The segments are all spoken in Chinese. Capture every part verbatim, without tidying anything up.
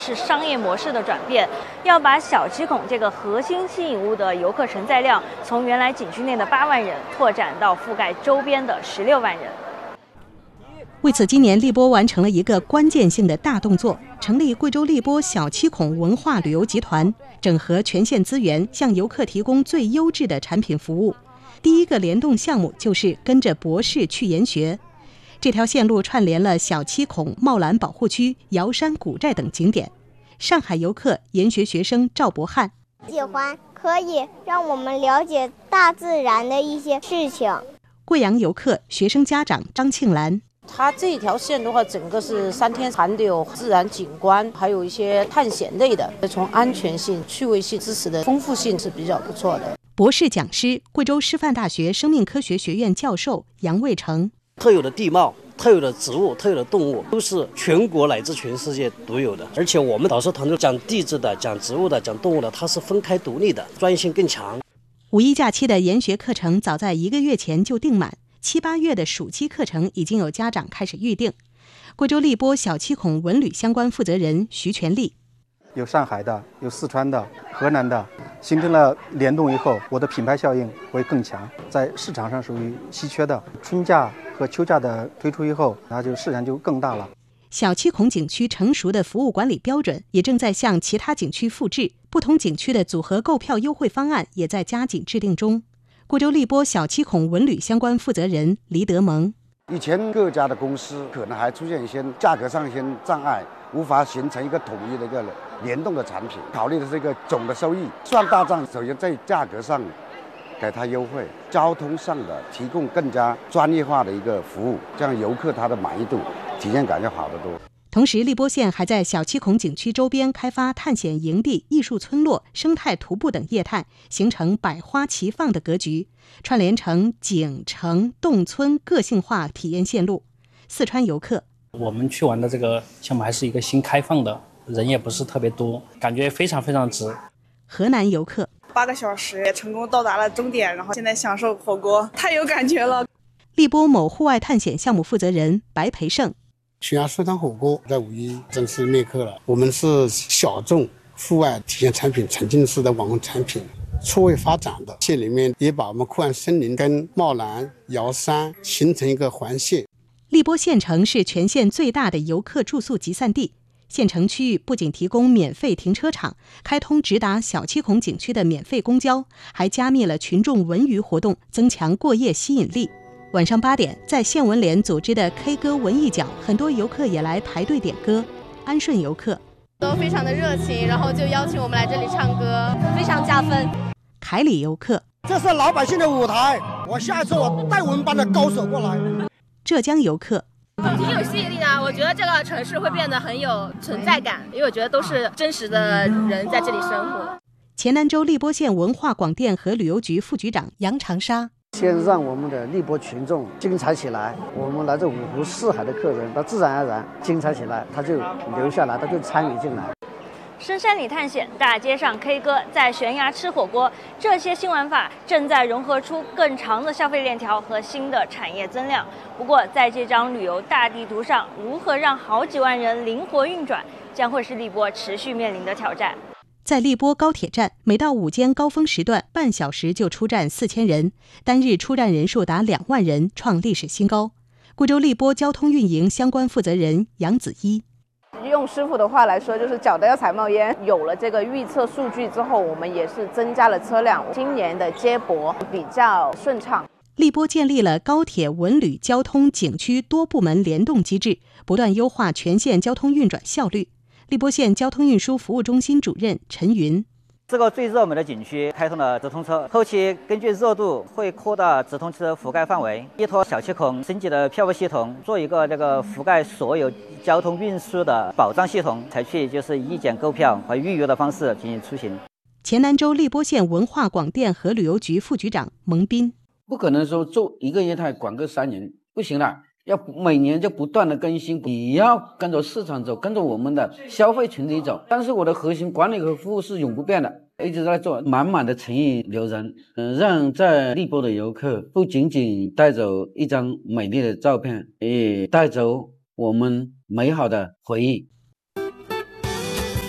是商业模式的转变，要把小七孔这个核心吸引物的游客承载量，从原来景区内的八万人拓展到覆盖周边的十六万人。 为此，今年荔波完成了一个关键性的大动作，成立贵州荔波小七孔文化旅游集团，整合全县资源，向游客提供最优质的产品服务。第一个联动项目就是跟着博士去研学。这条线路串联了小七孔、茂兰保护区、瑶山古寨等景点。上海游客研学学生赵博翰喜欢，可以让我们了解大自然的一些事情。 贵阳游客学生家长张庆兰， 它这条线的话，整个是三天含的有自然景观，还有一些探险类的，从安全性、趣味性、知识的丰富性是比较不错的。 博士讲师，贵州师范大学生命科学学院教授杨卫成。 特有的地貌、特有的植物、特有的动物，都是全国乃至全世界独有的。而且我们导师团队讲地质的、讲植物的、讲动物的，它是分开独立的，专业性更强。 五一假期的研学课程早在一个月前就订满，七八月的暑期课程已经有家长开始预定。贵州荔波小七孔文旅相关负责人徐全利， 有上海的，有四川的、河南的，形成了联动以后，我的品牌效应会更强，在市场上属于稀缺的。春假和秋假的推出以后，那就市场就更大了。 小七孔景区成熟的服务管理标准也正在向其他景区复制，不同景区的组合购票优惠方案也在加紧制定中。贵州荔波小七孔文旅相关负责人黎德蒙， 以前各家的公司可能还出现一些价格上一些障碍，无法形成一个统一的一个联动的产品。考虑的是一个总的收益，算大账，首先在价格上给它优惠，交通上的提供更加专业化的一个服务，这样游客他的满意度、体验感要好得多。 同时，荔波县还在小七孔景区周边开发探险营地、艺术村落、生态徒步等业态，形成百花齐放的格局，串联成景、城、动村个性化体验线路。四川游客， 我们去玩的这个项目还是一个新开放的，人也不是特别多，感觉非常非常值。 河南游客， 八个小时也成功到达了终点，然后现在享受火锅，太有感觉了。 荔波某户外探险项目负责人白培胜， 悬崖水塘火锅在五一正式灭课了。我们是小众户外体验产品沉浸式的网红产品，错位发展的。县里面也把我们酷岸森林跟茂兰、瑶山形成一个环线。 荔波县城是全县最大的游客住宿集散地。县城区域不仅提供免费停车场，开通直达小七孔景区的免费公交，还加密了群众文娱活动，增强过夜吸引力。晚上八点，在县文联组织的 K 歌文艺角，很多游客也来排队点歌。安顺游客都非常的热情，然后就邀请我们来这里唱歌，非常加分。 凯里游客， 这是老百姓的舞台，我下一次我带我们班的高手过来。 浙江游客， 挺有吸引力的，我觉得这个城市会变得很有存在感，因为我觉得都是真实的人在这里生活。 黔南州荔波县文化广电和旅游局副局长杨长沙， 先让我们的荔波群众精彩起来，我们来自五湖四海的客人，他自然而然精彩起来，他就留下来，他就参与进来。 深山里探险，大街上 K 歌，在悬崖吃火锅，这些新玩法正在融合出更长的消费链条和新的产业增量。不过，在这张旅游大地图上，如何让好几万人灵活运转，将会是荔波持续面临的挑战。 在荔波高铁站，每到午间高峰时段，半小时就出站四千人，单日出站人数达两万人，创历史新高。贵州荔波交通运营相关负责人杨子一， 用师傅的话来说，就是脚都要踩冒烟。有了这个预测数据之后，我们也是增加了车辆，今年的接驳比较顺畅。 荔波建立了高铁、文旅、交通、景区多部门联动机制，不断优化全县交通运转效率。荔波县交通运输服务中心主任陈云， 这个最热门的景区开通了直通车，后期根据热度会扩大直通车覆盖范围，依托小七孔升级的票务系统，做一个这个覆盖所有交通运输的保障系统，采取就是一检购票和预约的方式进行出行。 黔南州荔波县文化广电和旅游局副局长蒙斌， 不可能说做一个业态管个三年，不行了。要每年就不断的更新，你要跟着市场走，跟着我们的消费群体走。但是我的核心管理和服务是永不变的，一直在做，满满的诚意留人，嗯、呃，让在荔波的游客不仅仅带走一张美丽的照片，也带走我们美好的回忆。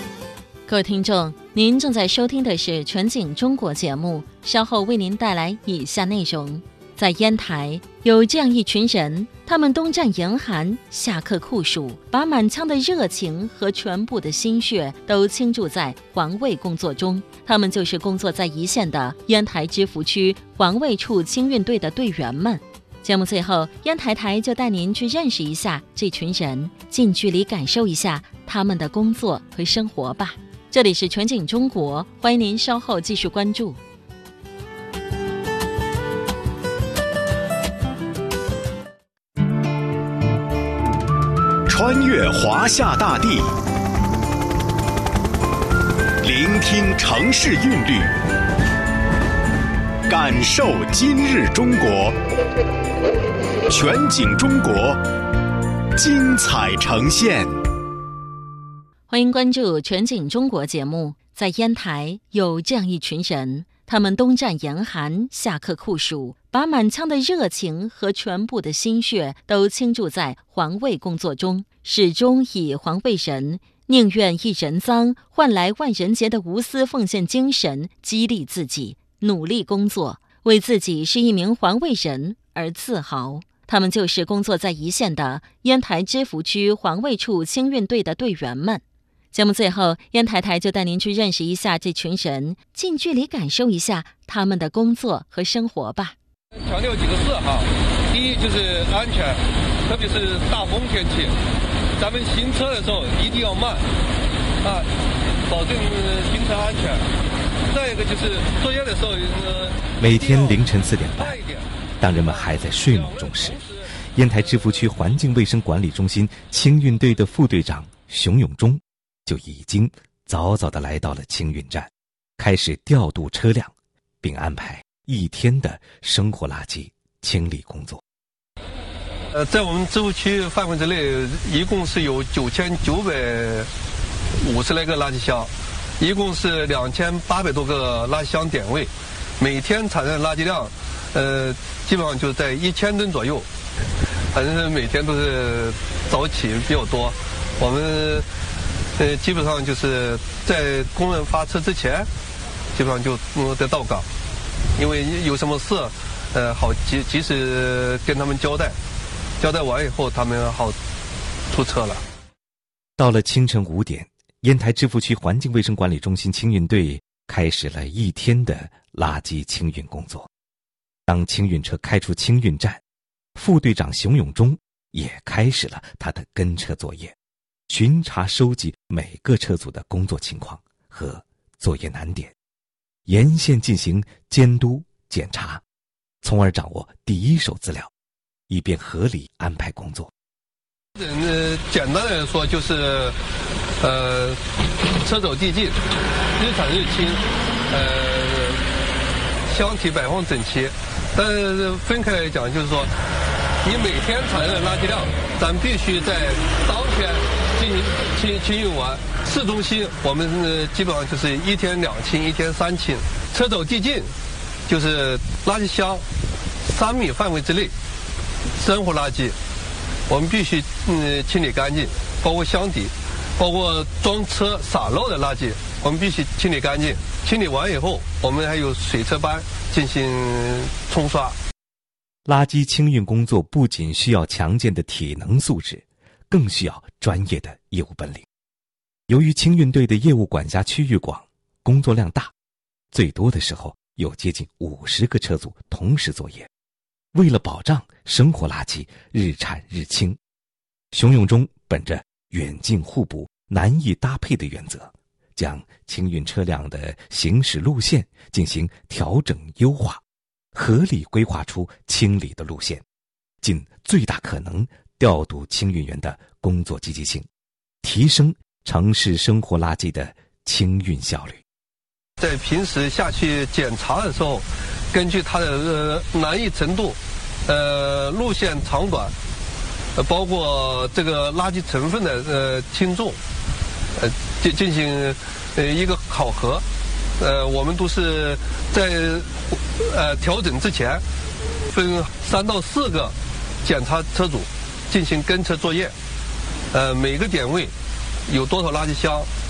各位听众，您正在收听的是全景中国节目，稍后为您带来以下内容。在烟台有这样一群人，他们冬战严寒，夏刻酷暑，把满腔的热情和全部的心血都倾注在环卫工作中。他们就是工作在一线的烟台知福区环卫处清运队的队员们。节目最后，烟台台就带您去认识一下这群人，近距离感受一下他们的工作和生活吧。这里是全景中国，欢迎您稍后继续关注。 穿越华夏大地，聆听城市韵律，感受今日中国。全景中国，精彩呈现。 欢迎关注全景中国节目。在烟台有这样一群人，他们冬战严寒，夏刻酷暑，把满腔的热情和全部的心血都倾注在环卫工作中，始终以环卫人宁愿一人脏换来万人洁的无私奉献精神激励自己，努力工作，为自己是一名环卫人而自豪。他们就是工作在一线的烟台知福区环卫处清运队的队员们。节目最后，烟台台就带您去认识一下这群人，近距离感受一下他们的工作和生活吧。 强调几个事哈，第一就是安全，特别是大风天气，咱们行车的时候一定要慢啊，保证行车安全。再一个就是作业的时候，呃、 每天凌晨四点半，当人们还在睡梦中时，烟台知福区环境卫生管理中心清运队的副队长熊永忠就已经早早地来到了清运站，开始调度车辆，并安排一天的生活垃圾清理工作。 呃，在我们知福区范围之内，一共是有九千九百五十来个垃圾箱，一共是两千八百多个垃圾箱点位，每天产生的垃圾量，呃，基本上就在一千吨左右。反正是每天都是早起比较多，我们。呃，基本上就是在工人发车之前，基本上就嗯得到岗，因为有什么事，呃，好及及时跟他们交代，交代完以后，他们好出车了。 到了清晨五点，烟台知福区环境卫生管理中心清运队开始了一天的垃圾清运工作。当清运车开出清运站，副队长熊永忠也开始了他的跟车作业。巡查收集每个车组的工作情况和作业难点，沿线进行监督检查，从而掌握第一手资料，以便合理安排工作。 呃，简单的说就是，呃，车走地进，日产日清，呃，箱体摆放整齐。但是分开来讲，就是说，你每天产生的垃圾量，咱必须在当天进行清清运完。市中心我们呃基本上就是一天两清，一天三清。车走地进，就是垃圾箱三米范围之内，生活垃圾我们必须嗯清理干净，包括箱底，包括装车洒漏的垃圾，我们必须清理干净。清理完以后，我们还有水车班进行冲刷。 垃圾清运工作不仅需要强健的体能素质，更需要专业的业务本领。由于清运队的业务管辖区域广，工作量大，最多的时候有接近五十个车组同时作业。为了保障生活垃圾日产日清，熊永忠本着远近互补、难易搭配的原则，将清运车辆的行驶路线进行调整优化，合理规划出清理的路线，尽最大可能调度清运员的工作积极性，提升城市生活垃圾的清运效率。 在平时下去检查的时候，根据它的呃难易程度，呃路线长短，呃包括这个垃圾成分的呃轻重，呃进进行呃一个考核，呃我们都是在呃调整之前，分三到四个检查车组进行跟车作业，呃每个点位有多少垃圾箱，